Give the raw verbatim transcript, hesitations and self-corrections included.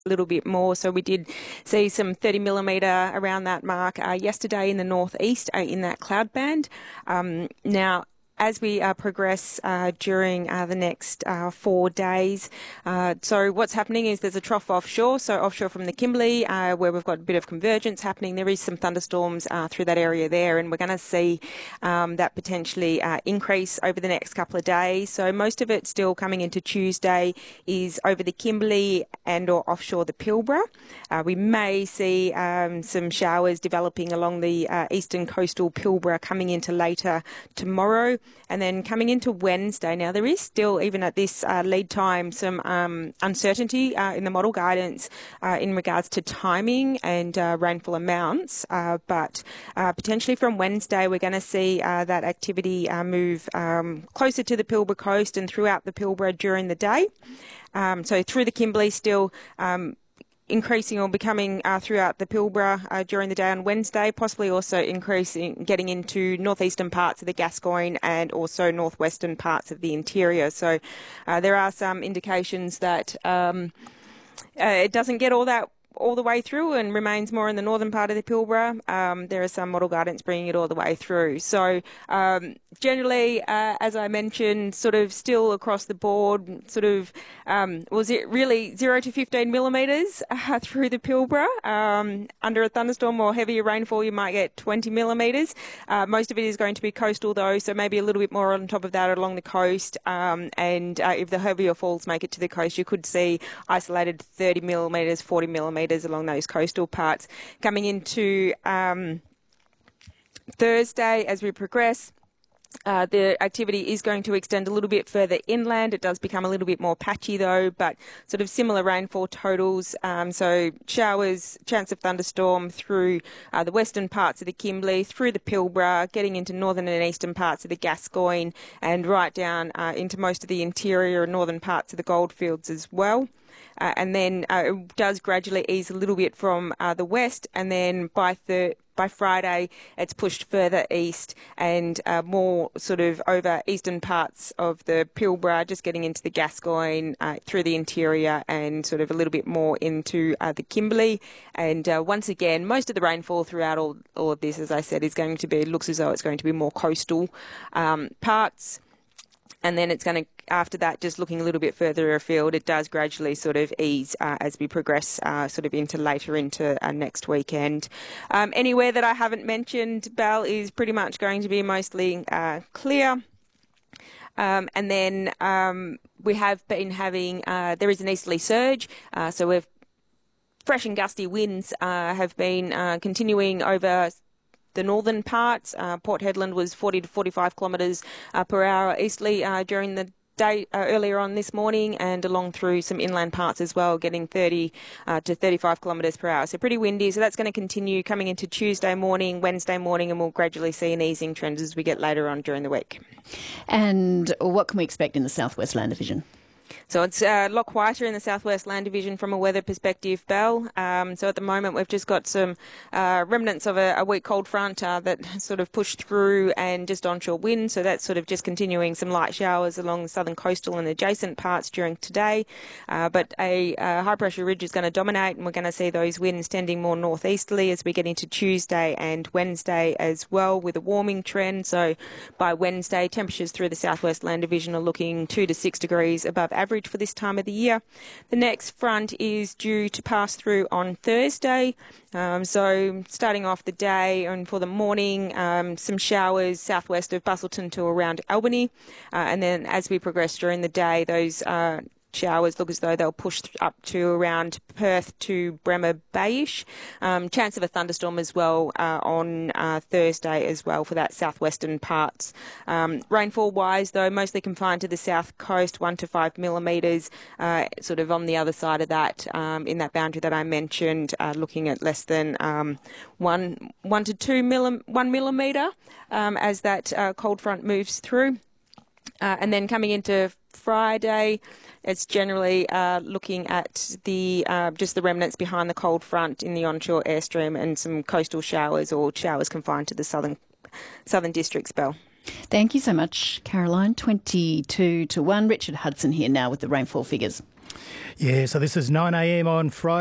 a little bit more. So we did see some thirty millimetre around that mark uh, yesterday in the northeast uh, in that cloud band. Um, now, as we uh, progress uh, during uh, the next uh, four days. Uh, so what's happening is there's a trough offshore, so offshore from the Kimberley, uh, where we've got a bit of convergence happening. There is some thunderstorms uh, through that area there, and we're going to see um, that potentially uh, increase over the next couple of days. So most of it still coming into Tuesday is over the Kimberley and or offshore the Pilbara. Uh, we may see um, some showers developing along the uh, eastern coastal Pilbara coming into later tomorrow. And then coming into Wednesday, now there is still, even at this uh, lead time, some um, uncertainty uh, in the model guidance uh, in regards to timing and uh, rainfall amounts. Uh, but uh, potentially from Wednesday, we're going to see uh, that activity uh, move um, closer to the Pilbara coast and throughout the Pilbara during the day. Um, so through the Kimberley still um, increasing or becoming uh, throughout the Pilbara uh, during the day on Wednesday, possibly also increasing, getting into northeastern parts of the Gascoyne and also northwestern parts of the interior. So uh, there are some indications that um, uh, it doesn't get all that all the way through and remains more in the northern part of the Pilbara. Um, there is some model guidance bringing it all the way through. So um, generally, uh, as I mentioned, sort of still across the board, sort of, um, was it really zero to fifteen millimetres uh, through the Pilbara? Um, under a thunderstorm or heavier rainfall, you might get twenty millimetres. Uh, most of it is going to be coastal though, so maybe a little bit more on top of that along the coast. Um, and uh, if the heavier falls make it to the coast, you could see isolated thirty millimetres, forty millimetres along those coastal parts. Coming into um, Thursday as we progress, Uh, the activity is going to extend a little bit further inland. It does become a little bit more patchy though, but sort of similar rainfall totals. Um, so showers, chance of thunderstorm through uh, the western parts of the Kimberley, through the Pilbara, getting into northern and eastern parts of the Gascoyne, and right down uh, into most of the interior and northern parts of the goldfields as well. Uh, and then uh, it does gradually ease a little bit from uh, the west, and then by thir- by Friday it's pushed further east and uh, more sort of over eastern parts of the Pilbara, just getting into the Gascoyne, uh, through the interior, and sort of a little bit more into uh, the Kimberley. And uh, once again, most of the rainfall throughout all, all of this, as I said, is going to be, looks as though it's going to be more coastal um, parts. And then it's going to, after that, just looking a little bit further afield, it does gradually sort of ease uh, as we progress uh, sort of into later into uh, next weekend. Um, anywhere that I haven't mentioned, Belle, is pretty much going to be mostly uh, clear. Um, and then um, we have been having, uh, there is an easterly surge, uh, so we've fresh and gusty winds uh, have been uh, continuing over the northern parts. Uh, Port Hedland was forty to forty-five kilometres uh, per hour easterly uh, during the day uh, earlier on this morning, and along through some inland parts as well, getting thirty uh, to thirty-five kilometres per hour. So pretty windy. So that's going to continue coming into Tuesday morning, Wednesday morning, and we'll gradually see an easing trend as we get later on during the week. And what can we expect in the Southwest Land Division? So it's uh, a lot quieter in the Southwest Land Division from a weather perspective, Belle. Um, so at the moment we've just got some uh, remnants of a, a weak cold front uh, that sort of pushed through, and just onshore wind. So that's sort of just continuing some light showers along the southern coastal and adjacent parts during today. Uh, but a uh, high pressure ridge is going to dominate, and we're going to see those winds tending more northeasterly as we get into Tuesday and Wednesday as well, with a warming trend. So by Wednesday, temperatures through the Southwest Land Division are looking two to six degrees above average for this time of the year. The next front is due to pass through on Thursday. Um, so starting off the day and for the morning, um, some showers southwest of Busselton to around Albany. Uh, and then as we progress during the day, those uh, showers look as though they'll push up to around Perth to Bremer Bayish. Um, chance of a thunderstorm as well uh, on uh, Thursday as well for that southwestern parts. Um, rainfall wise though, mostly confined to the south coast, one to five millimetres, uh, sort of on the other side of that, um, in that boundary that I mentioned, uh, looking at less than um, one, one to two millim, one millimetre um, as that uh, cold front moves through. Uh, and then coming into Friday, it's generally uh, looking at the uh, just the remnants behind the cold front in the onshore airstream, and some coastal showers or showers confined to the southern southern districts, Belle. Thank you so much, Caroline. twenty-two to one. Richard Hudson here now with the rainfall figures. Yeah, so this is nine a m on Friday.